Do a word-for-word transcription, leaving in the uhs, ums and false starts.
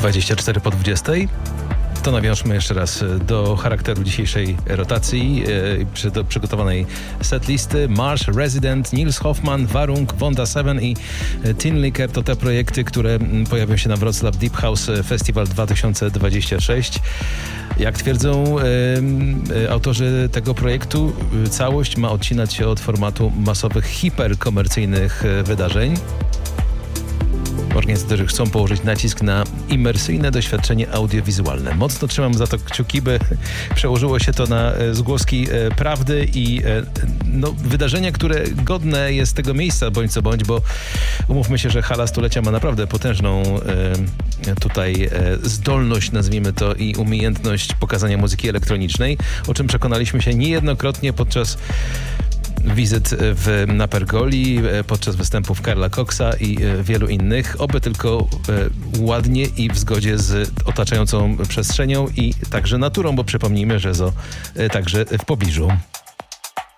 dwadzieścia cztery po dwudziestej. To nawiążmy jeszcze raz do charakteru dzisiejszej rotacji przy, do przygotowanej setlisty. Marsh, Resident, Nils Hoffman, Warung, Wonda Seven i Tin Licker to te projekty, które pojawią się na Wrocław Deep House Festival dwa tysiące dwudziesty szósty. Jak twierdzą y, autorzy tego projektu, całość ma odcinać się od formatu masowych, hiperkomercyjnych wydarzeń. Organizatorzy chcą położyć nacisk na imersyjne doświadczenie audiowizualne. Mocno trzymam za to kciuki, by przełożyło się to na zgłoski prawdy i no, wydarzenia, które godne jest tego miejsca, bądź co bądź, bo umówmy się, że Hala Stulecia ma naprawdę potężną e, tutaj e, zdolność, nazwijmy to, i umiejętność pokazania muzyki elektronicznej, o czym przekonaliśmy się niejednokrotnie podczas wizyt w, na Pergoli, podczas występów Karla Coxa i wielu innych. Oby tylko ładnie i w zgodzie z otaczającą przestrzenią i także naturą, bo przypomnijmy, że zo także w pobliżu.